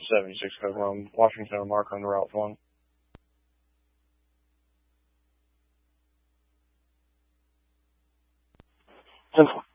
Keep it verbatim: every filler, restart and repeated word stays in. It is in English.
seventy-six code. We're on Washington and Markham, Route one. ten four.